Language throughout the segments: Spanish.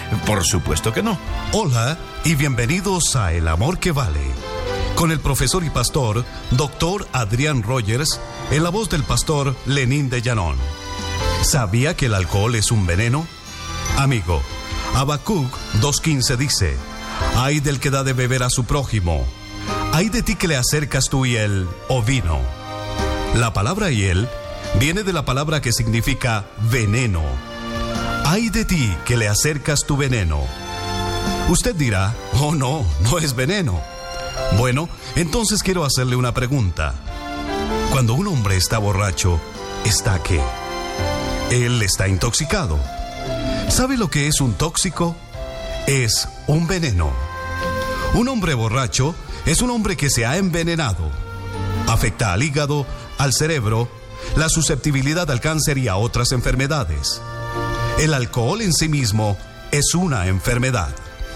Por supuesto que no. Hola y bienvenidos a El Amor que Vale, con el profesor y pastor Dr. Adrián Rogers, en la voz del pastor Lenín de Llanón. ¿Sabía que el alcohol es un veneno? Amigo, Habacuc 2:15 dice: ay del que da de beber a su prójimo, ay de ti que le acercas tú y él, o vino. La palabra y él viene de la palabra que significa veneno. Ay de ti que le acercas tu veneno. Usted dirá: oh no, no es veneno. Bueno, entonces quiero hacerle una pregunta. Cuando un hombre está borracho, ¿está qué? Él está intoxicado. ¿Sabe lo que es un tóxico? Es un veneno. Un hombre borracho es un hombre que se ha envenenado. Afecta al hígado, al cerebro, la susceptibilidad al cáncer y a otras enfermedades. El alcohol en sí mismo es una enfermedad.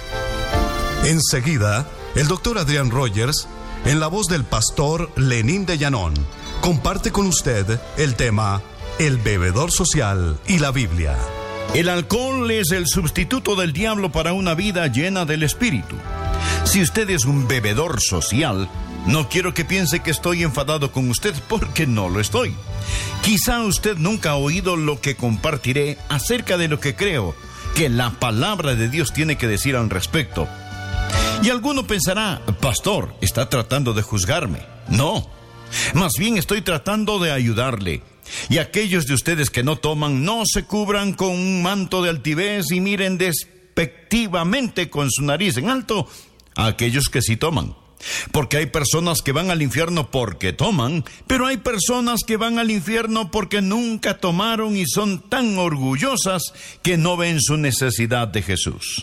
Enseguida, el doctor Adrián Rogers, en la voz del pastor Lenín de Llanón, comparte con usted el tema El bebedor social y la Biblia. El alcohol es el sustituto del diablo para una vida llena del Espíritu. Si usted es un bebedor social, no quiero que piense que estoy enfadado con usted, porque no lo estoy. Quizá usted nunca ha oído lo que compartiré acerca de lo que creo que la palabra de Dios tiene que decir al respecto. Y alguno pensará: pastor, ¿está tratando de juzgarme? No, más bien estoy tratando de ayudarle. Y aquellos de ustedes que no toman, no se cubran con un manto de altivez y miren despectivamente con su nariz en alto a aquellos que sí toman. Porque hay personas que van al infierno porque toman, pero hay personas que van al infierno porque nunca tomaron y son tan orgullosas que no ven su necesidad de Jesús.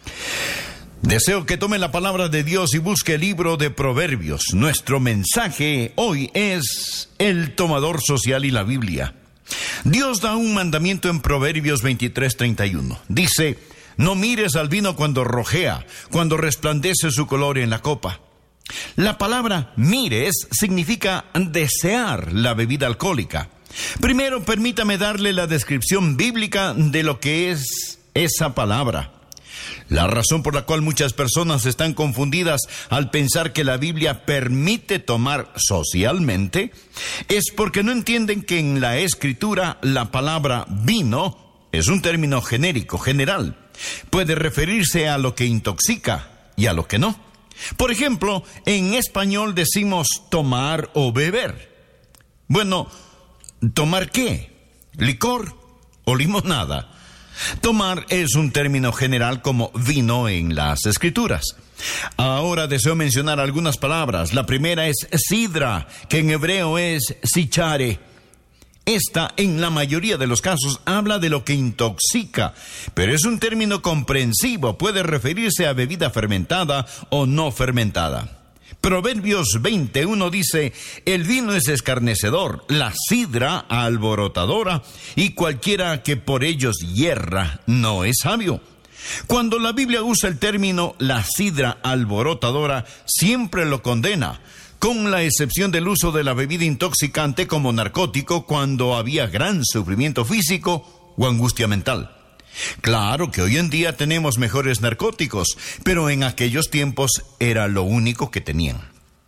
Deseo que tome la palabra de Dios y busque el libro de Proverbios. Nuestro mensaje hoy es el tomador social y la Biblia. Dios da un mandamiento en Proverbios 23:31. Dice: no mires al vino cuando rojea, cuando resplandece su color en la copa. La palabra mires significa desear la bebida alcohólica. Primero, permítame darle la descripción bíblica de lo que es esa palabra. La razón por la cual muchas personas están confundidas al pensar que la Biblia permite tomar socialmente es porque no entienden que en la Escritura la palabra vino es un término genérico, general. Puede referirse a lo que intoxica y a lo que no. Por ejemplo, en español decimos tomar o beber. Bueno, ¿tomar qué? ¿Licor o limonada? Tomar es un término general como vino en las Escrituras. Ahora deseo mencionar algunas palabras. La primera es sidra, que en hebreo es sichare. Esta, en la mayoría de los casos, habla de lo que intoxica, pero es un término comprensivo, puede referirse a bebida fermentada o no fermentada. Proverbios 21 dice: el vino es escarnecedor, la sidra alborotadora, y cualquiera que por ellos hierra no es sabio. Cuando la Biblia usa el término la sidra alborotadora, siempre lo condena, con la excepción del uso de la bebida intoxicante como narcótico cuando había gran sufrimiento físico o angustia mental. Claro que hoy en día tenemos mejores narcóticos, pero en aquellos tiempos era lo único que tenían.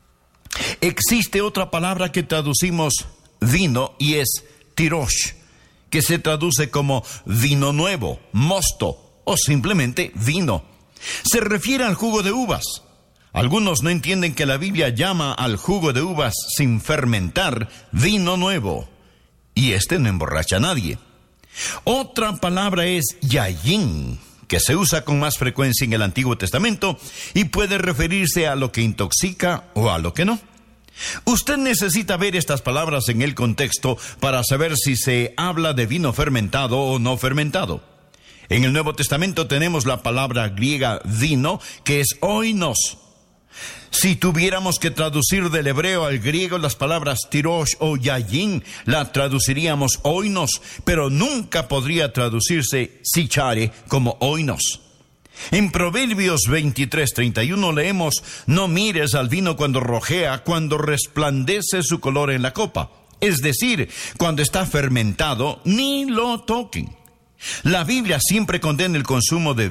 Existe otra palabra que traducimos vino y es tirosh, que se traduce como vino nuevo, mosto o simplemente vino. Se refiere al jugo de uvas. Algunos no entienden que la Biblia llama al jugo de uvas sin fermentar vino nuevo, y no emborracha a nadie. Otra palabra es yayin, que se usa con más frecuencia en el Antiguo Testamento y puede referirse a lo que intoxica o a lo que no. Usted necesita ver estas palabras en el contexto para saber si se habla de vino fermentado o no fermentado. En el Nuevo Testamento tenemos la palabra griega vino, que es oinos. Si tuviéramos que traducir del hebreo al griego las palabras tirosh o yayin, la traduciríamos oinos, pero nunca podría traducirse sichare como oinos. En Proverbios 23:31 leemos: no mires al vino cuando rojea, cuando resplandece su color en la copa. Es decir, cuando está fermentado, ni lo toquen. La Biblia siempre condena el consumo de